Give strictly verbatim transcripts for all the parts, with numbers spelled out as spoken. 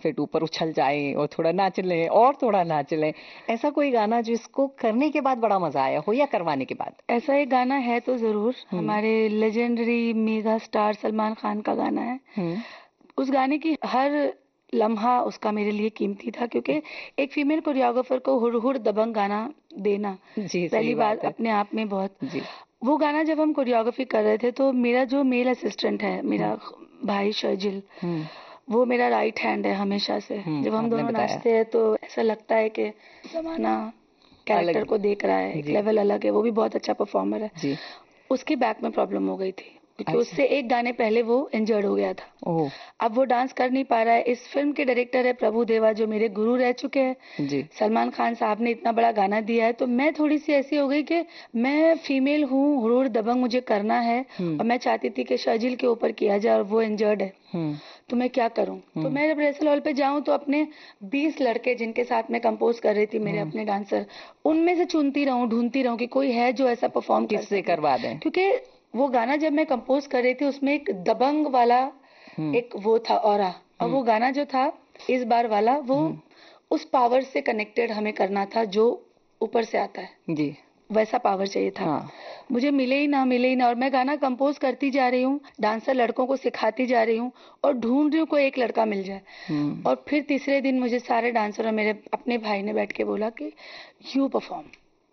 Fit ऊपर उछल जाए और थोड़ा नाच लें और थोड़ा नाच लें, ऐसा कोई गाना जिसको करने के बाद बड़ा मजा आया हो या करवाने के बाद? ऐसा एक गाना है तो जरूर, हमारे legendary mega star Salman Khan का गाना है। उस गाने की हर लम्हा उसका मेरे लिए कीमती था, क्योंकि एक फीमेल कोरियोग्राफर को हुड़ हुड़ दबंग गाना देना जी, पहली बात अपने आप में बहुत जी। वो गाना जब हम कोरियोग्राफी कर रहे थे तो मेरा जो मेल असिस्टेंट है, मेरा भाई शर्जिल, वो मेरा राइट हैंड है हमेशा से। जब हम दोनों नाचते हैं तो ऐसा लगता है कि जमाना कैरेक्टर को देख रहा है, एक लेवल अलग है। वो भी बहुत अच्छा परफॉर्मर है जी। उसकी बैक में प्रॉब्लम हो गई थी क्योंकि अच्छा। उससे एक गाने पहले वो इंजर्ड हो गया था। ओह। अब वो डांस कर नहीं पा रहा है। इस फिल्म के डायरेक्टर है प्रभु देवा, जो मेरे गुरु रह चुके हैं जी। सलमान खान साहब ने इतना बड़ा गाना दिया है, तो मैं थोड़ी सी ऐसी हो गई कि मैं फीमेल हूँ, हुरूर दबंग मुझे करना है और मैं चाहती थी कि शर्जिल के ऊपर किया जाए और वो इंजर्ड है, तो मैं क्या करूं। तो मैं जब रिहर्सल हॉल पे जाऊं तो अपने बीस लड़के जिनके साथ मैं कंपोज कर रही थी, मेरे अपने डांसर, उनमें से चुनती रहूं, ढूंढती रहूं कि कोई है जो ऐसा परफॉर्म किससे करवा दें, क्योंकि वो गाना जब मैं कंपोज कर रही थी उसमें एक दबंग वाला एक वो था ऑरा, और वो गाना जो था इस बार वाला वो उस पावर से कनेक्टेड हमें करना था जो ऊपर से आता है जी, वैसा पावर चाहिए था। हाँ। मुझे मिले ही ना मिले ही ना, और मैं गाना कंपोज करती जा रही हूँ, डांसर लड़कों को सिखाती जा रही हूँ और ढूंढ रही हूँ कोई एक लड़का मिल जाए। और फिर तीसरे दिन मुझे सारे डांसर और मेरे अपने भाई ने बैठ के बोला कि you perform,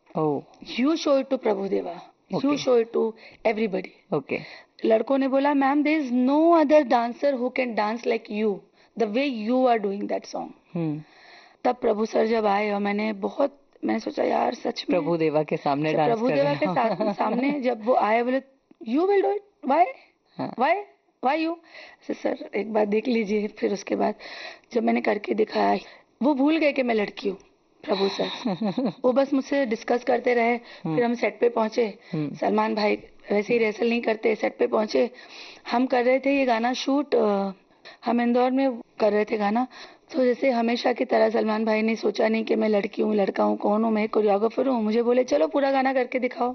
you show it to प्रभु देवा, you show it to everybody. Okay. लड़कों ने बोला ma'am there is no other dancer who can dance like you the way you are doing that song. तब प्रभु सर जब आए और मैंने बहुत मैंने सोचा यार सच में प्रभु देवा के सामने डांस प्रभु देवा के साथ सामने जब वो आए, बोले you will do it, why why why you. Sir एक बार देख लीजिए। फिर उसके बाद जब मैंने करके दिखाया, वो भूल गए कि मैं लड़की हूँ प्रभु सर। वो बस मुझसे डिस्कस करते रहे। फिर हम सेट पे पहुंचे, सलमान भाई वैसे ही रिहर्सल नहीं करते, सेट पे पहुंचे, हम कर रहे थे ये गाना शूट, हम इंदौर में कर रहे थे गाना। तो जैसे हमेशा की तरह सलमान भाई ने सोचा नहीं कि मैं लड़की हूँ, लड़का हूँ, कौन हूँ, मैं कोरियोग्राफर हूँ। मुझे बोले चलो पूरा गाना करके दिखाओ।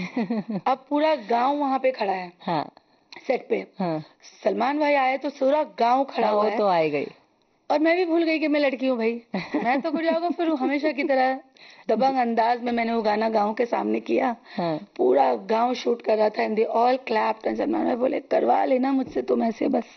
अब पूरा गांव वहाँ पे खड़ा है हाँ। सेट पे हाँ। सलमान भाई आए तो पूरा गांव खड़ा हुआ है, तो आए गई और मैं भी भूल गई कि मैं लड़की हूँ भाई। मैं तो कोरियोग्राफर हूँ, हमेशा की तरह दबंग अंदाज में मैंने वो गाना गांव के सामने किया। हाँ। पूरा गांव शूट कर रहा था and they all clapped and Salman भाई बोले करवा लेना मुझसे तुम ऐसे बस।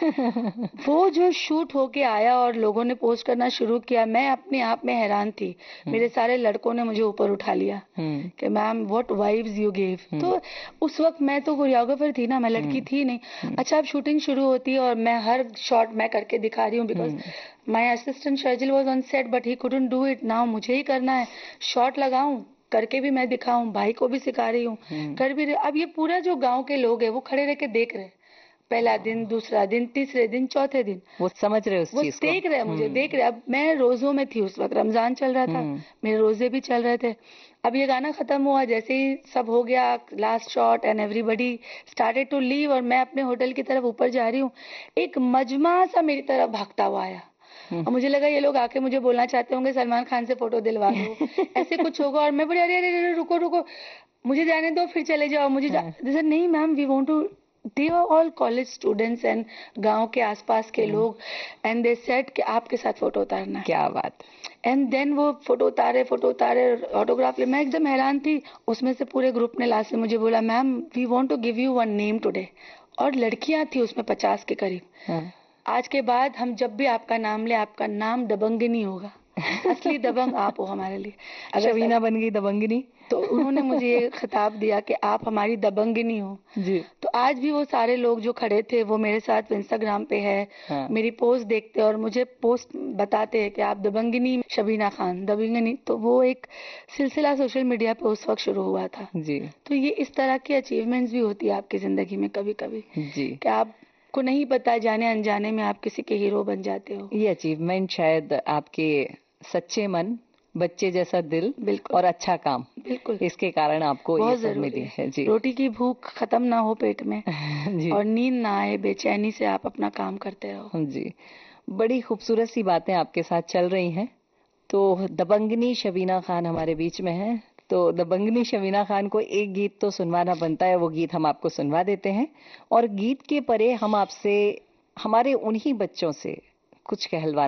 वो जो शूट होके आया और लोगों ने पोस्ट करना शुरू किया, मैं अपने आप में हैरान थी। मेरे सारे लड़कों ने मुझे ऊपर उठा लिया कि ma'am what vibes you give. तो उस वक्त मैं तो कोरियोग्राफर थी ना, मैं लड़की थी नहीं। अच्छा अब शूटिंग शुरू होती है और मैं हर शॉट मैं करके दिखा रही हूँ, because my assistant Sharjeel was on set but he couldn't do it. Now मुझे ही करना है, शॉट लगाऊं, करके भी मैं दिखाऊं, भाई को भी सिखा रही हूँ, कर भी रही। अब ये पूरा जो गांव के लोग हैं वो खड़े रह के देख रहे, पहला दिन, दूसरा दिन, तीसरे दिन, चौथे दिन, वो समझ रहे उस वो चीज को, देख रहे मुझे देख रहे। अब मैं रोजों में थी, उस वक्त रमजान चल रहा था, मेरे रोजे भी चल रहे थे। अब ये गाना खत्म हुआ, जैसे ही सब हो गया, last shot and everybody started to leave, और मैं अपने होटल की तरफ ऊपर जा रही हूँ, एक मजमा सा मेरी तरफ भागता हुआ आया और मुझे लगा ये लोग आके मुझे बोलना चाहते होंगे सलमान खान से फोटो दिलवा दो, ऐसे कुछ होगा। और मैं बोली अरे अरे अरे रुको रुको, मुझे जाने दो, फिर चले जाओ। मुझे जा... नहीं ma'am we want to, they are all college students and गांव के आसपास के लोग, एंड दे सेड कि आपके साथ फोटो उतारना है। क्या बात। एंड देन वो फोटो उतारे फोटो उतारे ऑटोग्राफ ले। मैं एकदम हैरान थी। उसमें से पूरे ग्रुप ने लास्ट में मुझे बोला ma'am we want to give you one name today, और लड़कियां थी उसमें पचास के करीब। आज के बाद हम जब भी आपका नाम ले, आपका नाम दबंगिनी होगा, असली दबंग आप हो हमारे लिए। अगर शबीना बन गई दबंगिनी, तो उन्होंने मुझे ये खिताब दिया कि आप हमारी दबंगिनी हो जी। तो आज भी वो सारे लोग जो खड़े थे वो मेरे साथ इंस्टाग्राम पे है। हाँ। मेरी पोस्ट देखते और मुझे पोस्ट बताते हैं कि आप दबंगिनी शबीना खान, दबंगिनी। तो वो एक सिलसिला सोशल मीडिया पे उस वक्त शुरू हुआ था जी। तो ये इस तरह की अचीवमेंट्स भी होती है आपकी जिंदगी में कभी कभी जी, कि आप को नहीं पता, जाने अनजाने में आप किसी के हीरो बन जाते हो। ये अचीवमेंट शायद आपके सच्चे मन, बच्चे जैसा दिल और अच्छा काम, बिल्कुल, इसके कारण आपको ये सब मिली है जी। रोटी की भूख खत्म ना हो पेट में जी। और नींद ना आए, बेचैनी से आप अपना काम करते रहो जी। बड़ी खूबसूरत सी बातें आपके साथ चल रही हैं। तो दबंगिनी शबीना खान हमारे बीच में है, तो दबंगिनी शबीना खान को एक गीत तो सुनवाना बनता है, वो गीत हम आपको सुनवा देते हैं। और गीत के परे हम आपसे हमारे उन्हीं बच्चों से कुछ कहलवाना